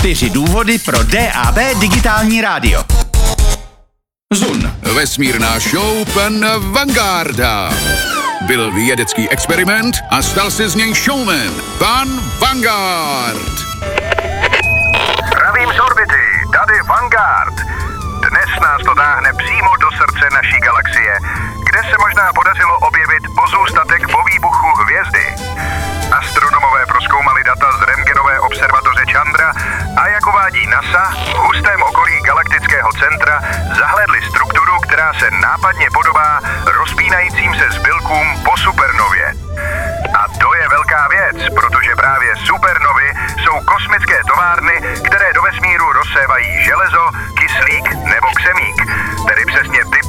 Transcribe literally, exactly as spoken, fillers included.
Čtyři důvody pro D A B digitální rádio. Zun. Vesmírná show pana Vangarda. Byl vědecký experiment a stal se z něj showman. Pan Vanguard. Zdravím z orbity, tady Vanguard. Dnes nás to táhne přímo do srdce naší galaxie, kde se možná podařilo objevit pozůstatek po výbuchu hvězdy. Astronomové prozkoumali data z rentgenové observatoře Chandra a jak uvádí NASA, v hustém okolí galaktického centra zahlédli strukturu, která se nápadně podobá rozpínajícím se zbylkům po supernově. A to je velká věc, protože právě supernovy jsou kosmické továrny, které do vesmíru rozsévají železo, kyslík nebo ksemík, tedy přesně ty